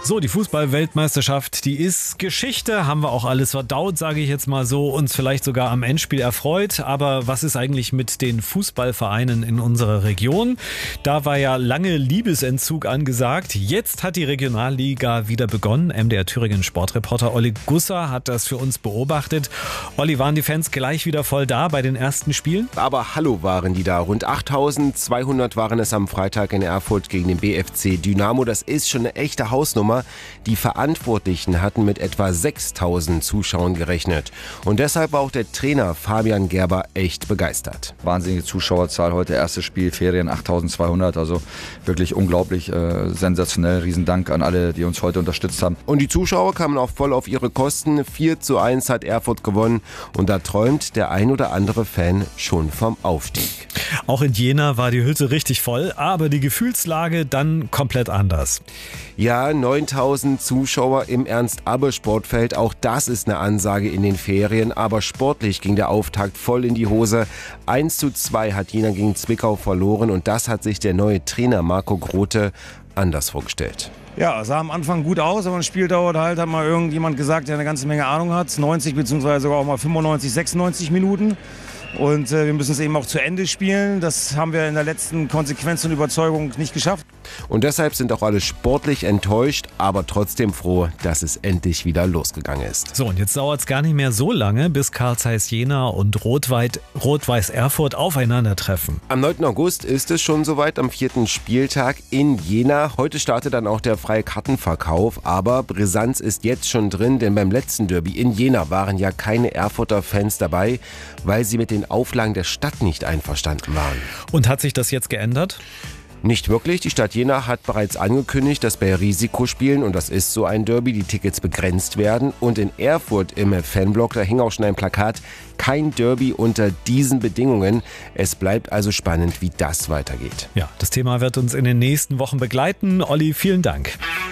So, die Fußball-Weltmeisterschaft, die ist Geschichte, haben wir auch alles verdaut, sage ich jetzt mal so, uns vielleicht sogar am Endspiel erfreut. Aber was ist eigentlich mit den Fußballvereinen in unserer Region? Da war ja lange Liebesentzug angesagt. Jetzt hat die Regionalliga wieder begonnen. MDR Thüringen Sportreporter Olli Gusser hat das für uns beobachtet. Olli, waren die Fans gleich wieder voll da bei den ersten Spielen? Aber hallo waren die da. Rund 8.200 waren es am Freitag in Erfurt gegen den BFC Dynamo. Das ist schon eine echte Hausnummer. Die Verantwortlichen hatten mit etwa 6.000 Zuschauern gerechnet. Und deshalb war auch der Trainer Fabian Gerber echt begeistert. Wahnsinnige Zuschauerzahl, heute erstes Spiel, Ferien 8.200, also wirklich unglaublich, sensationell. Riesendank an alle, die uns heute unterstützt haben. Und die Zuschauer kamen auch voll auf ihre Kosten. 4:1 hat Erfurt gewonnen und da träumt der ein oder andere Fan schon vom Aufstieg. Auch in Jena war die Hütte richtig voll, aber die Gefühlslage dann komplett anders. Ja, 9.000 Zuschauer im Ernst-Abbe-Sportfeld, auch das ist eine Ansage in den Ferien, aber sportlich ging der Auftakt voll in die Hose. 1:2 hat Jena gegen Zwickau verloren und das hat sich der neue Trainer Marco Grote anders vorgestellt. Ja, sah am Anfang gut aus, aber das Spiel dauert halt, hat mal irgendjemand gesagt, der eine ganze Menge Ahnung hat, 90 bzw. sogar auch mal 95, 96 Minuten. Und wir müssen es eben auch zu Ende spielen. Das haben wir in der letzten Konsequenz und Überzeugung nicht geschafft. Und deshalb sind auch alle sportlich enttäuscht, aber trotzdem froh, dass es endlich wieder losgegangen ist. So, und jetzt dauert es gar nicht mehr so lange, bis Carl Zeiss Jena und Rot-Weiß Erfurt aufeinandertreffen. Am 9. August ist es schon soweit, am 4. Spieltag in Jena. Heute startet dann auch der freie Kartenverkauf, aber Brisanz ist jetzt schon drin, denn beim letzten Derby in Jena waren ja keine Erfurter Fans dabei, weil sie mit den Auflagen der Stadt nicht einverstanden waren. Und hat sich das jetzt geändert? Nicht wirklich. Die Stadt Jena hat bereits angekündigt, dass bei Risikospielen, und das ist so ein Derby, die Tickets begrenzt werden. Und in Erfurt im Fanblock, da hing auch schon ein Plakat, kein Derby unter diesen Bedingungen. Es bleibt also spannend, wie das weitergeht. Ja, das Thema wird uns in den nächsten Wochen begleiten. Olli, vielen Dank.